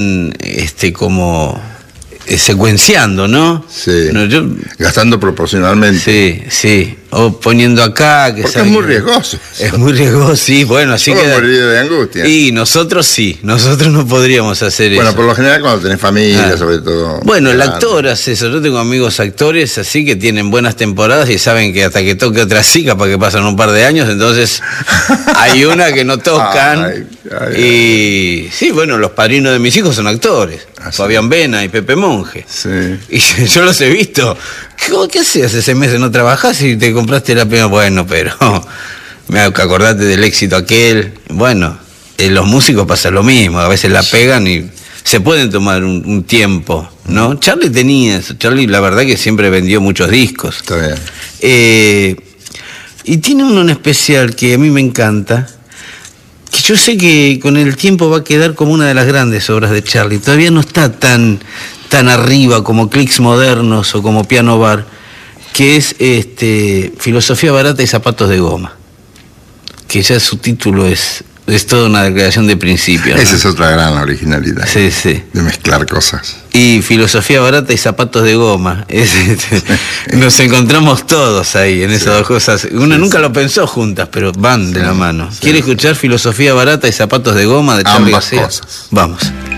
como secuenciando, ¿no? Sí. No, gastando proporcionalmente. Sí. O poniendo acá, que porque es muy riesgoso. Es muy riesgoso, sí, bueno, así que. Moriría de angustia. Y nosotros no podríamos hacer eso. Bueno, por lo general cuando tenés familia, sobre todo. Bueno, el actor hace eso. Yo tengo amigos actores así que tienen buenas temporadas y saben que hasta que toque otra sí, capaz que pasan un par de años, entonces hay una que no tocan. Y sí, bueno, los padrinos de mis hijos son actores. Fabián Vena y Pepe Monge. Sí. Y yo los he visto. ¿Qué hacías ese mes? ¿No trabajás y te compraste la pena? Bueno, pero acordate del éxito aquel. Bueno, los músicos pasa lo mismo. A veces la pegan y se pueden tomar un tiempo, ¿no? Charlie tenía eso. Charlie, la verdad que siempre vendió muchos discos. Está bien. Y tiene uno en especial que a mí me encanta, que yo sé que con el tiempo va a quedar como una de las grandes obras de Charlie. Todavía no está tan arriba como Clics Modernos o como Piano Bar, que es Filosofía Barata y Zapatos de Goma, que ya su título es toda una declaración de principio, ¿no? Esa es otra gran originalidad. Sí. De mezclar cosas. Y Filosofía Barata y Zapatos de Goma. Nos encontramos todos ahí en esas dos cosas. Uno nunca lo pensó juntas, pero van de la mano. ¿Quiere escuchar Filosofía Barata y Zapatos de Goma de Charlie García? Ambas cosas. Vamos.